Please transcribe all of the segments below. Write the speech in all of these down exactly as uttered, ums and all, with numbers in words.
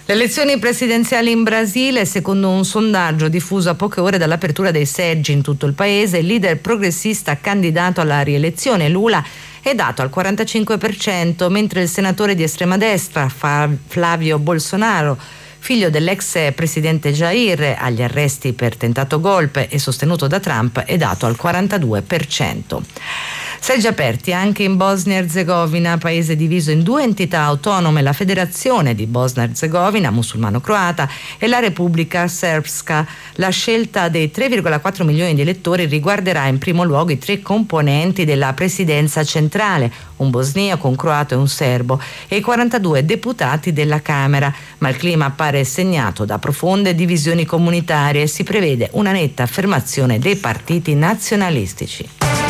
Le elezioni presidenziali in Brasile, secondo un sondaggio diffuso a poche ore dall'apertura dei seggi in tutto il paese, il leader progressista candidato alla rielezione, Lula, è dato al quarantacinque per cento, mentre il senatore di estrema destra, Flavio Bolsonaro, figlio dell'ex presidente Jair, agli arresti per tentato golpe e sostenuto da Trump, è dato al quarantadue per cento. Seggi aperti anche in Bosnia-Erzegovina, paese diviso in due entità autonome, la Federazione di Bosnia-Erzegovina, musulmano-croata, e la Repubblica Srpska. La scelta dei tre virgola quattro milioni di elettori riguarderà in primo luogo i tre componenti della presidenza centrale, un bosniaco, un croato e un serbo, e i quarantadue deputati della Camera, ma il clima appare segnato da profonde divisioni comunitarie e si prevede una netta affermazione dei partiti nazionalistici.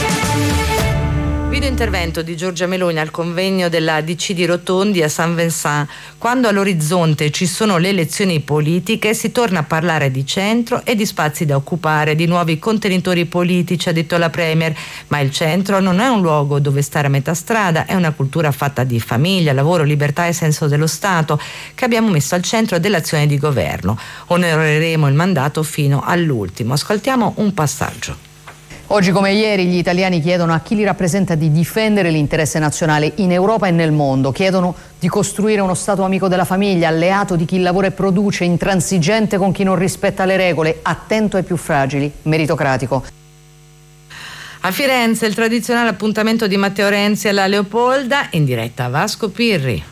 Video intervento di Giorgia Meloni al convegno della D C di Rotondi a San Vincent. Quando all'orizzonte ci sono le elezioni politiche si torna a parlare di centro e di spazi da occupare, di nuovi contenitori politici, ha detto la Premier, ma il centro non è un luogo dove stare a metà strada, è una cultura fatta di famiglia, lavoro, libertà e senso dello Stato che abbiamo messo al centro dell'azione di governo. Onoreremo il mandato fino all'ultimo. Ascoltiamo un passaggio. Oggi come ieri gli italiani chiedono a chi li rappresenta di difendere l'interesse nazionale in Europa e nel mondo. Chiedono di costruire uno Stato amico della famiglia, alleato di chi lavora e produce, intransigente con chi non rispetta le regole, attento ai più fragili, meritocratico. A Firenze il tradizionale appuntamento di Matteo Renzi alla Leopolda, in diretta a Vasco Pirri.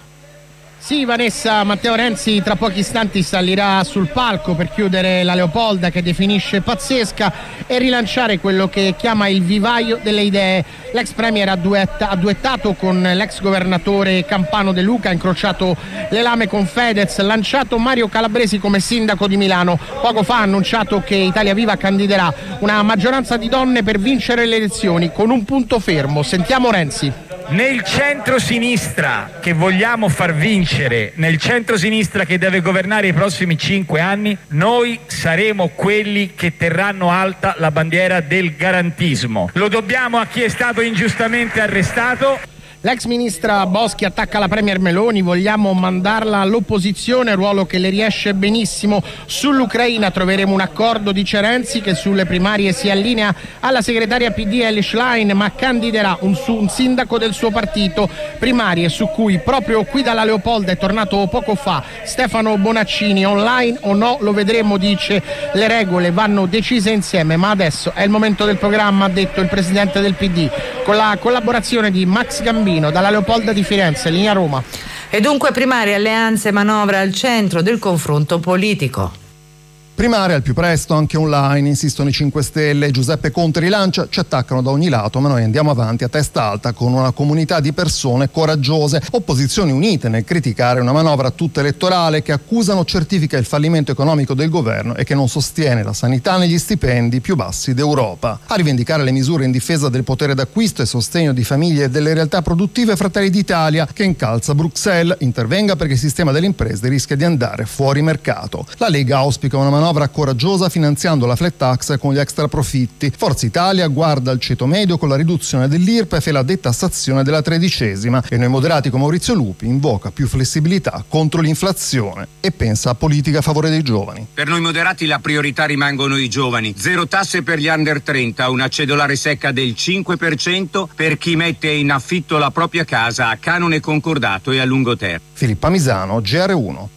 Sì, Vanessa, Matteo Renzi tra pochi istanti salirà sul palco per chiudere la Leopolda, che definisce pazzesca, e rilanciare quello che chiama il vivaio delle idee. L'ex premier ha, duetta, ha duettato con l'ex governatore campano De Luca, ha incrociato le lame con Fedez, lanciato Mario Calabresi come sindaco di Milano. Poco fa ha annunciato che Italia Viva candiderà una maggioranza di donne per vincere le elezioni, con un punto fermo. Sentiamo Renzi. Nel centro-sinistra che vogliamo far vincere, nel centro-sinistra che deve governare i prossimi cinque anni, noi saremo quelli che terranno alta la bandiera del garantismo. Lo dobbiamo a chi è stato ingiustamente arrestato. L'ex ministra Boschi attacca la premier Meloni, vogliamo mandarla all'opposizione, ruolo che le riesce benissimo. Sull'Ucraina troveremo un accordo, dice Renzi, che sulle primarie si allinea alla segretaria P D Elly Schlein, ma candiderà un, su, un sindaco del suo partito. Primarie su cui proprio qui dalla Leopolda è tornato poco fa Stefano Bonaccini. Online o no lo vedremo, dice, le regole vanno decise insieme, ma adesso è il momento del programma, ha detto il presidente del P D, con la collaborazione di Max Gambino dalla Leopolda di Firenze, linea Roma. E dunque primarie, alleanze, manovra al centro del confronto politico. Primaria al più presto, anche online, insistono i cinque Stelle. Giuseppe Conte rilancia, ci attaccano da ogni lato, ma noi andiamo avanti a testa alta con una comunità di persone coraggiose. Opposizioni unite nel criticare una manovra tutta elettorale che accusano certifica il fallimento economico del governo e che non sostiene la sanità negli stipendi più bassi d'Europa. A rivendicare le misure in difesa del potere d'acquisto e sostegno di famiglie e delle realtà produttive, Fratelli d'Italia, che incalza Bruxelles, intervenga perché il sistema delle imprese rischia di andare fuori mercato. La Lega auspica una manovra coraggiosa finanziando la flat tax con gli extra profitti. Forza Italia guarda al ceto medio con la riduzione dell'I R P E F e la detassazione della tredicesima, e noi moderati con Maurizio Lupi invoca più flessibilità contro l'inflazione e pensa a politica a favore dei giovani. Per noi moderati la priorità rimangono i giovani. Zero tasse per gli under trenta, una cedolare secca del cinque per cento per chi mette in affitto la propria casa a canone concordato e a lungo termine. Filippa Misano, G R uno.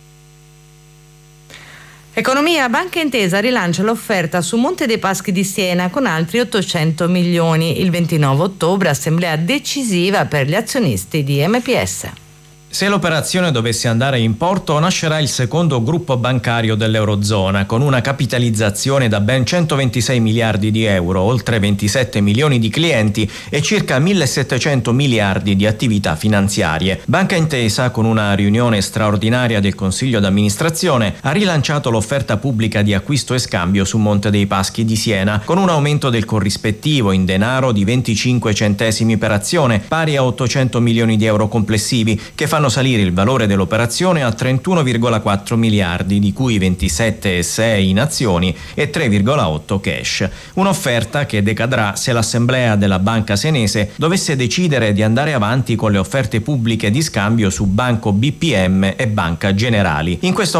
Economia, Banca Intesa rilancia l'offerta su Monte dei Paschi di Siena con altri ottocento milioni. Il ventinove ottobre assemblea decisiva per gli azionisti di M P S. Se l'operazione dovesse andare in porto, nascerà il secondo gruppo bancario dell'Eurozona, con una capitalizzazione da ben centoventisei miliardi di euro, oltre ventisette milioni di clienti e circa millesettecento miliardi di attività finanziarie. Banca Intesa, con una riunione straordinaria del Consiglio d'amministrazione, ha rilanciato l'offerta pubblica di acquisto e scambio su Monte dei Paschi di Siena, con un aumento del corrispettivo in denaro di venticinque centesimi per azione, pari a ottocento milioni di euro complessivi, che fanno salire il valore dell'operazione a trentuno virgola quattro miliardi, di cui ventisette virgola sei in azioni e tre virgola otto cash. Un'offerta che decadrà se l'assemblea della banca senese dovesse decidere di andare avanti con le offerte pubbliche di scambio su Banco B P M e Banca Generali. In questo